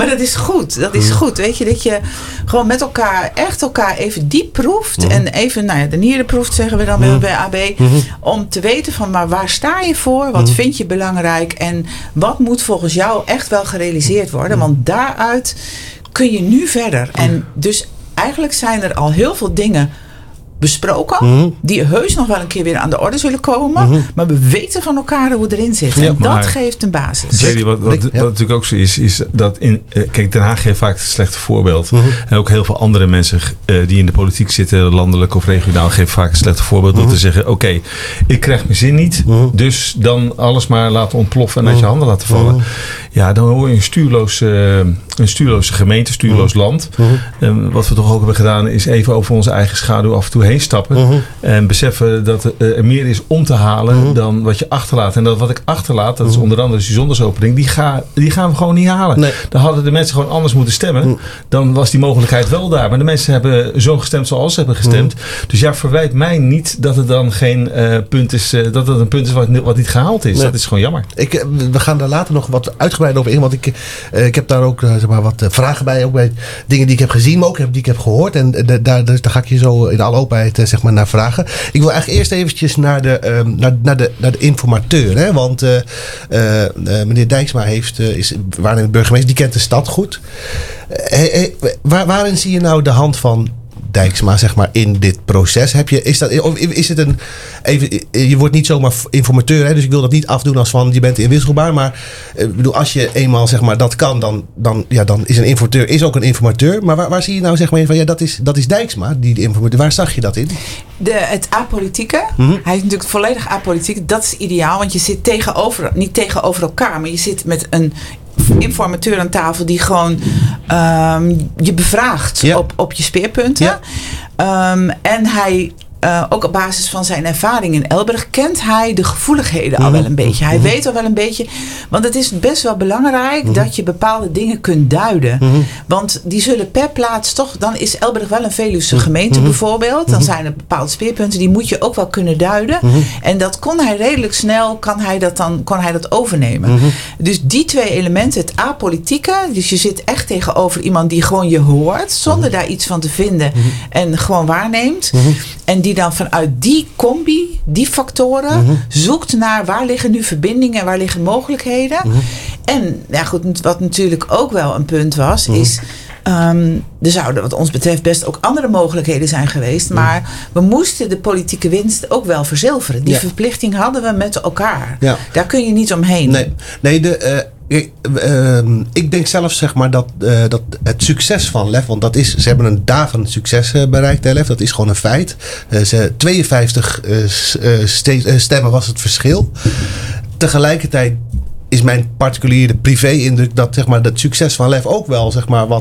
Maar dat is goed. Dat is goed. Weet je, dat je gewoon met elkaar even diep proeft. En even, de nieren proeft, zeggen we dan bij AB. Om te weten van, maar waar sta je voor? Wat vind je belangrijk? En wat moet volgens jou echt wel gerealiseerd worden? Want daaruit kun je nu verder. En dus eigenlijk zijn er al heel veel dingen besproken, die heus nog wel een keer weer aan de orde zullen komen, maar we weten van elkaar hoe het erin zit. En dat geeft een basis. Jerry, wat natuurlijk ook zo is dat kijk, Den Haag geeft vaak het slechte voorbeeld. En ook heel veel andere mensen die in de politiek zitten, landelijk of regionaal, geven vaak het slechte voorbeeld door te zeggen, oké, ik krijg mijn zin niet, dus dan alles maar laten ontploffen en uit je handen laten vallen. Ja, dan hoor je een stuurloze gemeente, stuurloos land. Wat we toch ook hebben gedaan, is even over onze eigen schaduw af en toe heen stappen. En beseffen dat er meer is om te halen dan wat je achterlaat. En dat wat ik achterlaat, dat is onder andere die zondagopening, die gaan we gewoon niet halen. Nee. Dan hadden de mensen gewoon anders moeten stemmen. Dan was die mogelijkheid wel daar. Maar de mensen hebben zo gestemd zoals ze hebben gestemd. Dus ja, verwijt mij niet dat het dan geen punt is, dat het een punt is wat niet gehaald is. Nee. Dat is gewoon jammer. We gaan daar later nog wat uitgebreid over in. Want ik heb daar ook wat vragen bij. Ook bij dingen die ik heb gezien, maar ook die ik heb gehoord. En daar ga ik je zo in alle openheid naar vragen. Ik wil eigenlijk eerst eventjes naar de informateur. Hè? Want meneer Dijksma is waarnemend burgemeester. Die kent de stad goed. Waarin zie je nou de hand van Dijksma, zeg maar, in dit proces? Je wordt niet zomaar informateur, hè, dus ik wil dat niet afdoen als van je bent inwisselbaar, maar als je eenmaal, zeg maar, dat kan, dan is een informateur ook een informateur. Maar waar zie je nou, zeg maar, van dat is Dijksma, die informateur. Waar zag je dat in? Het apolitieke. Hij is natuurlijk volledig apolitiek. Dat is ideaal, want je zit niet tegenover elkaar, maar je zit met een informateur aan tafel die gewoon je bevraagt op je speerpunten. Ja. En hij, ook op basis van zijn ervaring in Elburg, kent hij de gevoeligheden al wel een beetje. Hij weet al wel een beetje, want het is best wel belangrijk dat je bepaalde dingen kunt duiden. Want die zullen per plaats toch, dan is Elburg wel een Veluwse gemeente bijvoorbeeld. Dan zijn er bepaalde speerpunten, die moet je ook wel kunnen duiden. En dat kon hij redelijk snel, kon hij dat overnemen. Dus die twee elementen, het apolitieke, dus je zit echt tegenover iemand die gewoon je hoort, zonder daar iets van te vinden en gewoon waarneemt. En die dan vanuit die combi, die factoren, zoekt naar waar liggen nu verbindingen en waar liggen mogelijkheden. En ja goed, wat natuurlijk ook wel een punt was, is er zouden wat ons betreft best ook andere mogelijkheden zijn geweest. Maar we moesten de politieke winst ook wel verzilveren. Die verplichting hadden we met elkaar. Ja. Daar kun je niet omheen. Ik denk zelfs, zeg maar, dat het succes van LEF, want ze hebben een daverend succes bereikt, LEF, dat is gewoon een feit. 52 stemmen was het verschil. Tegelijkertijd is mijn particuliere privé-indruk dat, zeg maar, dat succes van LEF ook wel, zeg maar,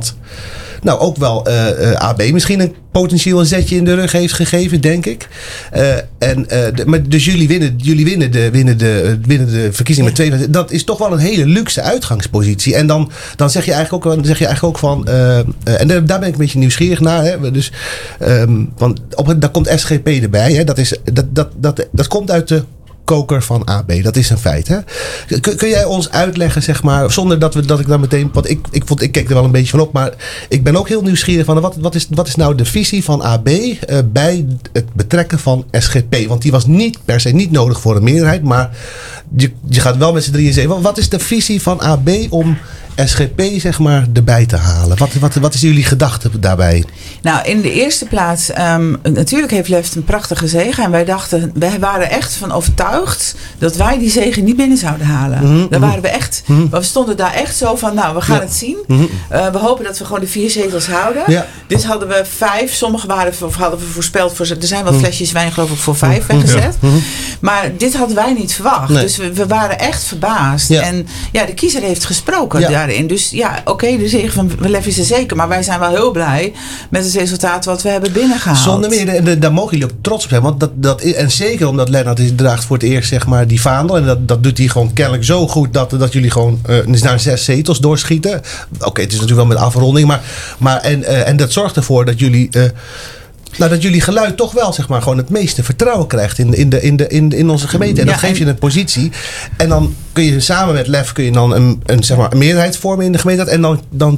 AB misschien een potentieel een zetje in de rug heeft gegeven, denk ik. Dus jullie winnen de verkiezing met 2. Dat is toch wel een hele luxe uitgangspositie. En dan zeg je eigenlijk ook van, en daar ben ik een beetje nieuwsgierig naar. Hè, dus, want daar komt SGP erbij. Hè, dat komt uit de koker van AB. Dat is een feit. Hè? Kun jij ons uitleggen, zeg maar, zonder dat ik dan meteen, want ik keek er wel een beetje van op, maar ik ben ook heel nieuwsgierig van wat is nou de visie van AB bij het betrekken van SGP? Want die was per se niet nodig voor een meerderheid, maar je gaat wel met z'n drieën zeggen, wat is de visie van AB om SGP, zeg maar, erbij te halen? Wat is jullie gedachte daarbij? Nou, in de eerste plaats, natuurlijk heeft LEF een prachtige zege. En wij waren echt van overtuigd dat wij die zege niet binnen zouden halen. Daar waren we echt. We stonden daar echt zo van, nou, we gaan het zien. We hopen dat we gewoon de 4 zetels houden. Ja. Dit hadden we 5. Sommige hadden we voorspeld. Er zijn wel flesjes wijn, geloof ik, voor 5 weggezet. Maar dit hadden wij niet verwacht. Nee. Dus we waren echt verbaasd. Ja. En ja, de kiezer heeft gesproken daarin. Dus ja, oké, de zege van LEF is er zeker. Maar wij zijn wel heel blij met het resultaat wat we hebben binnengehaald. Zonder meer, daar mogen jullie ook trots op zijn. Want en zeker omdat Lennart draagt voor het eerst, zeg maar, die vaandel. En dat doet hij gewoon kennelijk zo goed dat jullie gewoon naar 6 zetels doorschieten. Oké, het is natuurlijk wel met afronding. En dat zorgt ervoor dat jullie dat jullie geluid toch wel, zeg maar, gewoon het meeste vertrouwen krijgt in onze gemeente. En dat geeft je een positie. En dan kun je samen met LEF een meerderheid vormen in de gemeente. En dan